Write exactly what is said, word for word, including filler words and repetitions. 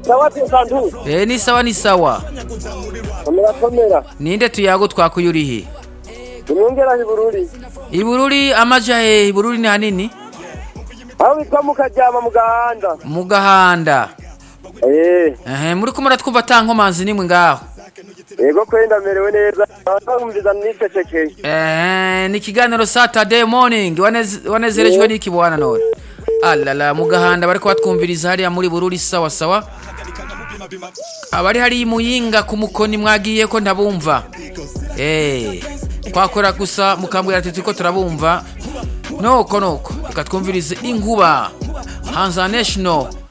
Sawa Sandu. Eh ni sawa ni sawa. Komera komera. Ninde tuyago twakuyurihe? Umwongera Ibururi. Ibururi amaja he Ibururi ni hanini? Aho bitwa mukajyama mu gahanda. Mu gahanda. Eh. Eh muri kumara twumva tankomanzi nimwe ngaho. Yego kwenda merewe neza. Abamviza nicecekeye. Eh ni kiganiro Saturday morning wanezerejwe niki bwana none. Alala mu gahanda bariko batwumviriza hariya muri Bururi sawa sawa. Abari hari muyinga ku mukoni mwagiye ko ndabumva. Eh kwakora gusa mukambwira ati turiko turabumva. Noko noko tukatwumvirize inkuba Hanza National